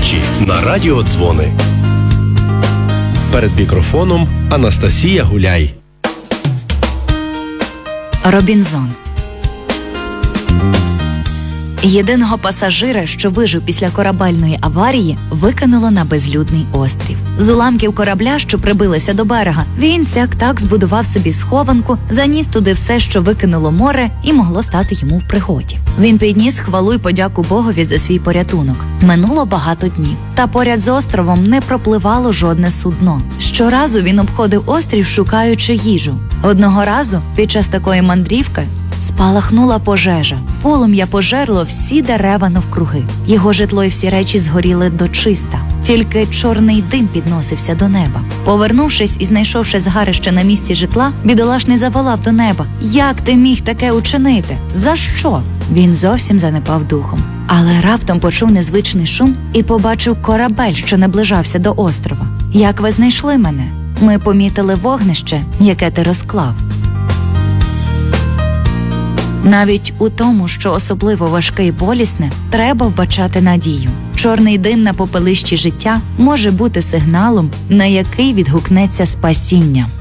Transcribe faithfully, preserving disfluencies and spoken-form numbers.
ночі на Радіо Дзвони. Перед мікрофоном Анастасія Гуляй. Робінзон. Єдиного пасажира, що вижив після корабельної аварії, викинуло на безлюдний острів. З уламків корабля, що прибилися до берега, він сяк-так збудував собі схованку, заніс туди все, що викинуло море, і могло стати йому в пригоді. Він підніс хвалу й подяку Богові за свій порятунок. Минуло багато днів, та поряд з островом не пропливало жодне судно. Щоразу він обходив острів, шукаючи їжу. Одного разу, під час такої мандрівки, спалахнула пожежа. Полум'я пожерло всі дерева навкруги. Його житло і всі речі згоріли дочиста. Тільки чорний дим підносився до неба. Повернувшись і знайшовши згарище на місці житла, бідолашний заволав до неба: «Як ти міг таке учинити? За що?» Він зовсім занепав духом. Але раптом почув незвичний шум і побачив корабель, що наближався до острова. «Як ви знайшли мене? Ми помітили вогнище, яке ти розклав». Навіть у тому, що особливо важке і болісне, треба вбачати надію. Чорний дим на попелищі життя може бути сигналом, на який відгукнеться спасіння.